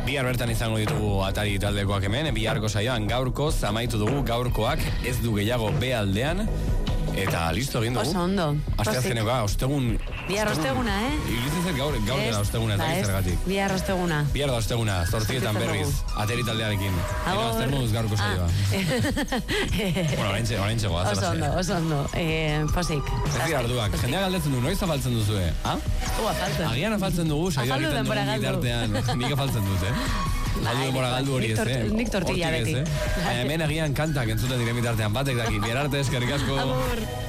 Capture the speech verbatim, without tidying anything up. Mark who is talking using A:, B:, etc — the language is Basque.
A: Bihar bertan izango ditugu Atari taldekoak hemen, biharko saioan gaurkoz amaitu dugu, gaurkoak ez du gehiago B aldean. Eta listo egin dugu.
B: Oso ondo.
A: Asteazkenekoa, ostegun...
B: Bihar osteguna, eh?
A: Iritzen zer gaur, gaur dela osteguna, eta gizergatik.
B: Bihar osteguna.
A: Bihar da osteguna, zortzietan berriz, Atari taldearekin. Eta azter moduz gaurko saioa. Bueno, orentxe, orentxe goaz.
B: Oso ondo, oso ondo. Posik.
A: Ez dira arduak, jendeak galdetzen du, noiz afaltzen duzue? Ha?
B: Ua, faltzen.
A: Agian afaltzen dugu, saioa egiten dugu bitartean. Nik afaltzen dut, eh? Galdu denbora galdu hori ez, eh?
B: Nik tortilla beti.
A: Hemen agian kantak entzuten dire bitartean, batek daki, bihar arte eskerrik asko.
B: Agur.